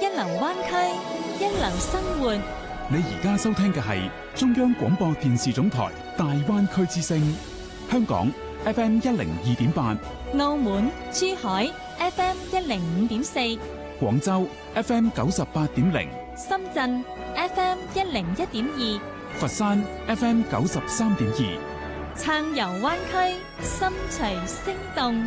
一流灣區，一流生活。 你而家收聽嘅係中央廣播電視總台大灣區之聲，香港 FM 102.8， 澳門、珠海 FM 105.4， 廣州 FM 98.0， 深圳 FM 101.2， 佛山 FM 93.2， 暢遊灣區，心隨聲動。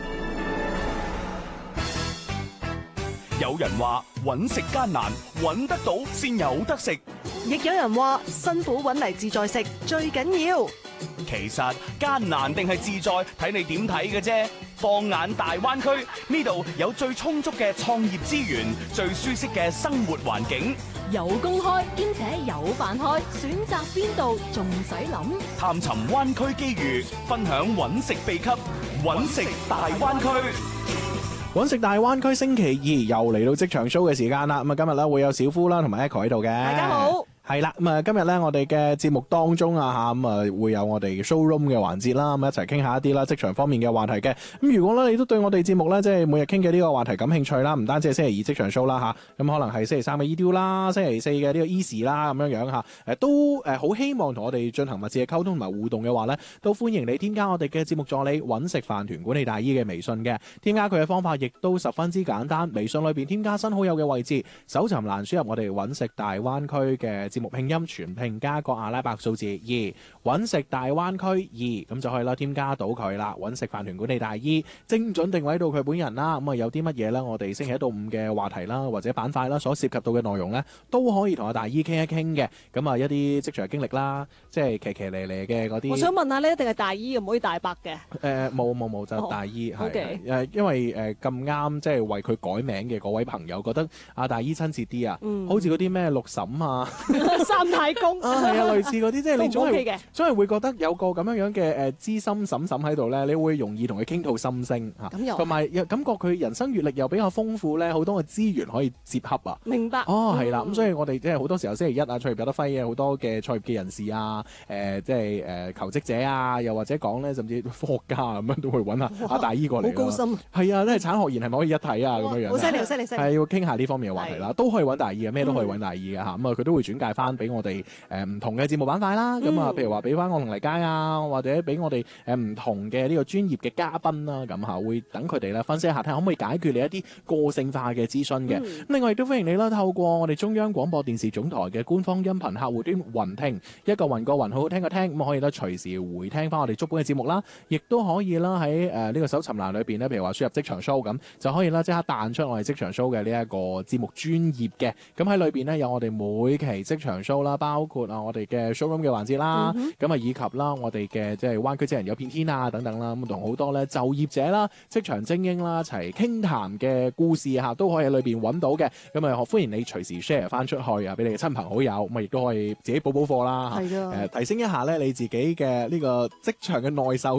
有人話揾食艱難，揾得到先有得食； 亦有人話辛苦揾嚟自在食最緊要。 其實艱難定係自在，睇你點睇嘅啫。放眼大灣區，呢度有最充足嘅創業資源，最舒適嘅生活環境， 有工開兼且有飯開，選擇邊度仲使諗？ 探尋灣區機遇，分享揾食秘笈，揾食大灣區。 揾食大灣區星期二又嚟到職場 show 嘅時間啦，咁啊今日咧會有小夫啦同埋 Echo 喺度嘅。 大家好。 係啦，咁啊今日咧我哋嘅節目當中啊咁啊會有我哋 showroom 嘅環節啦，咁一齊傾下一啲啦職場方面嘅話題嘅。咁如果咧你都對我哋節目咧即係每日傾嘅呢個話題感興趣啦，唔單止係星期二職場 show 啦吓，咁可能係星期三嘅 EDU 啦，星期四嘅呢個 Easy 啦咁樣樣吓，都好希望同我哋進行密切嘅溝通同埋互動嘅話咧，都歡迎你添加我哋嘅節目助理揾食飯團管理大姨嘅微信嘅。添加佢嘅方法亦都十分之簡單，微信裏邊添加新好友嘅位置，搜尋欄輸入我哋揾食大灣區嘅節目拼音全拼加個阿拉伯數字2，揾食大灣區2，咁就可以啦，添加到佢啦。揾食飯團管理大姨，精準定位到佢本人啦。咁啊有啲乜嘢咧，我哋星期一到五嘅話題啦，或者板塊啦，所涉及到嘅內容咧，都可以同阿大姨傾一傾嘅。咁啊一啲職場經歷啦，即係騎騎咧咧嘅嗰啲。 我想問下咧，一定係大姨唔可以大伯嘅？ 冇就大姨係。 Okay. 因為咁啱，即係為佢改名嘅嗰位朋友覺得阿大姨親切啲啊，好似嗰啲咩六嬸啊。 三太公係啊，類似嗰啲，即係你總係會覺得有個咁樣嘅資深嬸嬸喺度咧，你會容易同佢傾吐心聲嚇，同埋又感覺佢人生閲歷又比較豐富咧，好多嘅資源可以接洽啊。 明白。 係啦，咁所以我哋即係好多時候星期一啊，創業有得揮嘅好多嘅創業嘅人士啊，即係求職者啊，又或者講咧，甚至科學家咁樣都會揾下阿大姨過嚟。 好高深。係啊，即係產學研係咪可以一體啊？咁樣樣。 好犀利，好犀利，犀利。 係要傾下呢方面嘅話題啦，都可以揾大姨嘅，咩都可以揾大姨嘅嚇。咁啊，佢都會轉介翻俾我哋唔同嘅節目板塊啦，咁啊，譬如話俾翻我同黎佳啊，或者俾我哋唔同嘅呢個專業嘅嘉賓啦，咁嚇會等佢哋咧分析一下，睇下可唔可以解決你一啲個性化嘅諮詢嘅。另外亦都歡迎你啦，透過我哋中央廣播電視總台嘅官方音頻客戶端雲聽，一個雲個雲，好好聽個聽，咁可以咧隨時回聽翻我哋足本嘅節目啦，亦都可以啦喺呢個搜尋欄裏邊咧，譬如話輸入職場 show 咁，就可以啦即刻彈出我哋職場 show 嘅呢一個節目專頁嘅。咁喺裏邊咧有我哋每期職場 show 啦，包括我哋嘅 showroom 嘅環節啦，咁啊以及啦我哋嘅即係灣區職人有片天啊等等啦，咁同好多咧就業者啦、職場精英啦一齊傾談嘅故事嚇，都可以喺裏邊揾到嘅。咁啊歡迎你隨時 share 翻出去啊，俾你嘅親朋好友，咁啊亦都可以自己補課啦嚇，提升一下咧你自己嘅呢個職場嘅內秀。